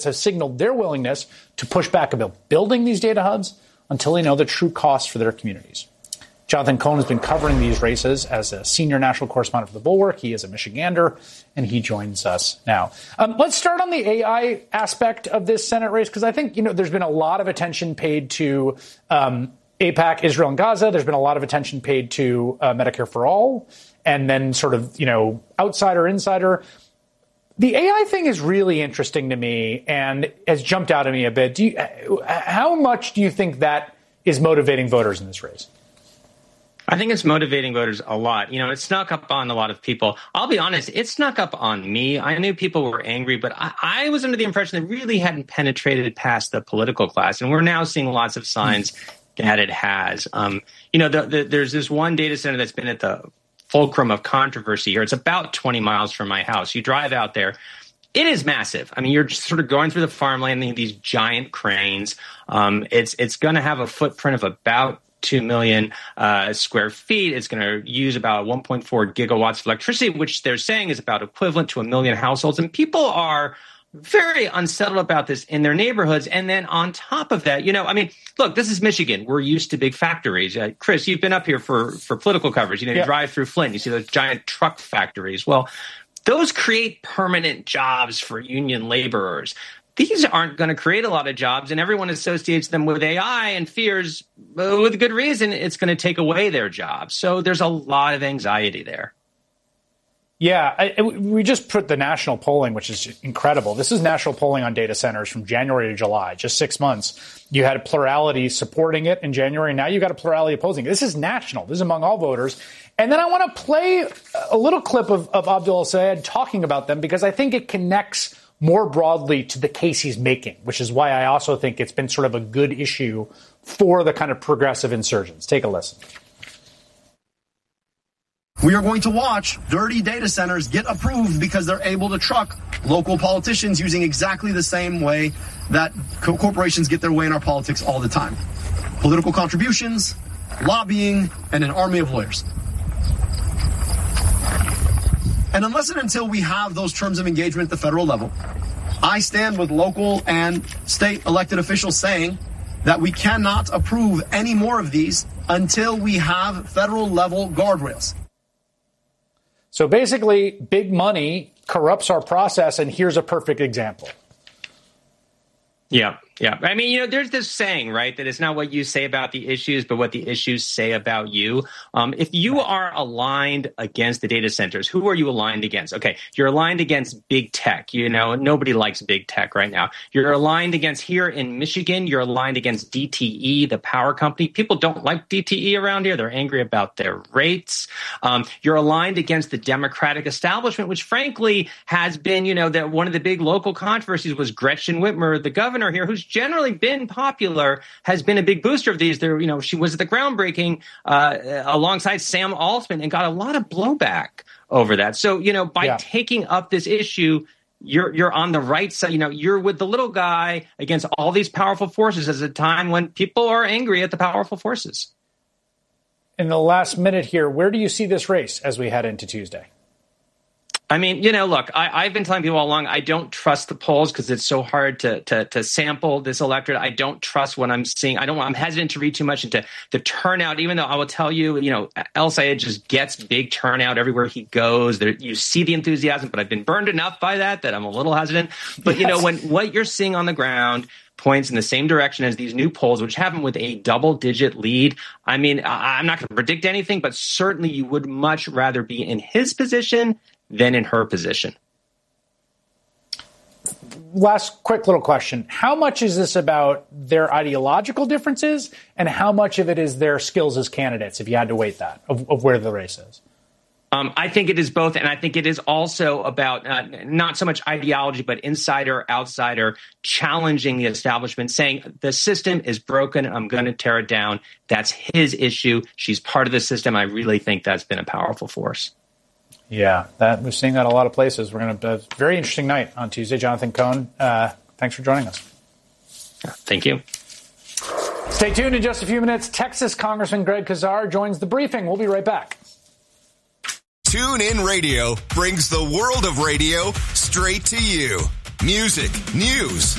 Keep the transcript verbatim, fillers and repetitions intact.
have signaled their willingness to push back about building these data hubs until they know the true costs for their communities. Jonathan Cohn has been covering these races as a senior national correspondent for The Bulwark. He is a Michigander, and he joins us now. Um, let's start on the A I aspect of this Senate race, because I think, you know, there's been a lot of attention paid to um, AIPAC, Israel and Gaza. There's been a lot of attention paid to uh, Medicare for All, and then sort of, you know, outsider, insider. The A I thing is really interesting to me and has jumped out at me a bit. Do you, how much do you think that is motivating voters in this race? I think it's motivating voters a lot. You know, it snuck up on a lot of people. I'll be honest, it snuck up on me. I knew people were angry, but I, I was under the impression that really hadn't penetrated past the political class. And we're now seeing lots of signs that it has. Um, you know, the, the, there's this one data center that's been at the fulcrum of controversy here. It's about twenty miles from my house. You drive out there. It is massive. I mean, you're just sort of going through the farmland, these giant cranes. Um, it's it's going to have a footprint of about two million uh, square feet. It's going to use about one point four gigawatts of electricity, which they're saying is about equivalent to a million households. And people are very unsettled about this in their neighborhoods. And then on top of that, you know, I mean, look, this is Michigan. We're used to big factories. Uh, Chris, you've been up here for, for political coverage. You know, you yeah. drive through Flint, you see those giant truck factories. Well, those create permanent jobs for union laborers. These aren't going to create a lot of jobs, and everyone associates them with A I and fears, uh, with good reason, it's going to take away their jobs. So there's a lot of anxiety there. Yeah, I, we just put the national polling, which is incredible. This is national polling on data centers from January to July, just six months. You had a plurality supporting it in January. Now you got a plurality opposing it. This is national. This is among all voters. And then I want to play a little clip of, of Abdul El-Sayed talking about them, because I think it connects more broadly to the case he's making, which is why I also think it's been sort of a good issue for the kind of progressive insurgents. Take a listen. We are going to watch dirty data centers get approved because they're able to truck local politicians using exactly the same way that co- corporations get their way in our politics all the time. Political contributions, lobbying, and an army of lawyers. And unless and until we have those terms of engagement at the federal level, I stand with local and state elected officials saying that we cannot approve any more of these until we have federal level guardrails. So basically, big money corrupts our process, and here's a perfect example. Yeah, yeah. I mean, you know, there's this saying, right, that it's not what you say about the issues, but what the issues say about you. Um, if you are aligned against the data centers, who are you aligned against? Okay, you're aligned against big tech. You know, nobody likes big tech right now. You're aligned against, here in Michigan, you're aligned against D T E, the power company. People don't like D T E around here. They're angry about their rates. Um, you're aligned against the Democratic establishment, which frankly has been, you know, that one of the big local controversies was Gretchen Whitmer, the governor here, who's generally been popular, has been a big booster of these. There, you know, she was at the groundbreaking uh, alongside Sam Altman and got a lot of blowback over that. So, you know, by yeah. taking up this issue, you're you're on the right side. You know, you're with the little guy against all these powerful forces at a time when people are angry at the powerful forces. In the last minute here, where do you see this race as we head into Tuesday? I mean, you know, look, I, I've been telling people all along, I don't trust the polls because it's so hard to, to to sample this electorate. I don't trust what I'm seeing. I don't. I'm hesitant to read too much into the turnout, even though I will tell you, you know, El-Sayed just gets big turnout everywhere he goes. There, you see the enthusiasm, but I've been burned enough by that that I'm a little hesitant. But, yes. you know, when what you're seeing on the ground points in the same direction as these new polls, which have him with a double-digit lead. I mean, I, I'm not going to predict anything, but certainly you would much rather be in his position than in her position. Last quick little question. How much is this about their ideological differences, and how much of it is their skills as candidates, if you had to weight that, of, of where the race is? Um, I think it is both, and I think it is also about uh, not so much ideology, but insider, outsider, challenging the establishment, saying the system is broken, I'm going to tear it down. That's his issue. She's part of the system. I really think that's been a powerful force. Yeah, that we're seeing that a lot of places. We're going to have a very interesting night on Tuesday. Jonathan Cohn, uh, thanks for joining us. Thank you. Stay tuned in just a few minutes. Texas Congressman Greg Casar joins the briefing. We'll be right back. TuneIn Radio brings the world of radio straight to you. Music, news,